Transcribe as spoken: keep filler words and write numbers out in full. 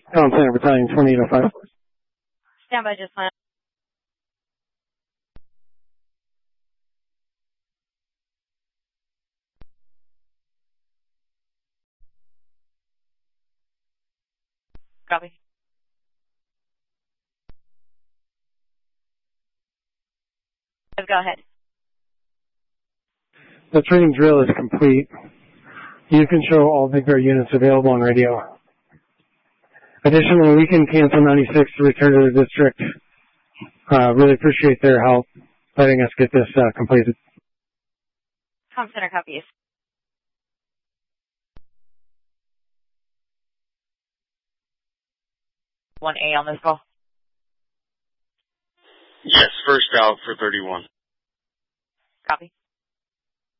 Comm Center Battalion twenty-eight oh five. Stand by, just one. Copy. Go ahead. The training drill is complete. You can show all Big Bear units available on radio. Additionally, we can cancel ninety-six to return to the district. Uh, really appreciate their help letting us get this uh, completed. Comm Center copies. one A on this call. Yes, first out for thirty-one. Copy.